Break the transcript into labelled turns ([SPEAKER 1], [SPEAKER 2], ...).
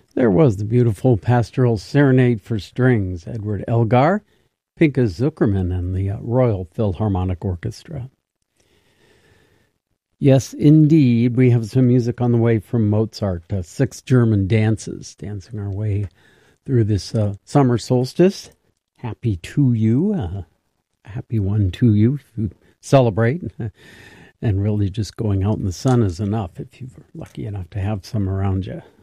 [SPEAKER 1] There was the beautiful Pastoral Serenade for Strings, Edward Elgar, Pinka Zuckerman, and the Royal Philharmonic Orchestra. Yes, indeed, we have some music on the way from Mozart, 6 German dances, dancing our way through this summer solstice. Happy to you, happy one to you who celebrate. And really just going out in the sun is enough if you're lucky enough to have some around you.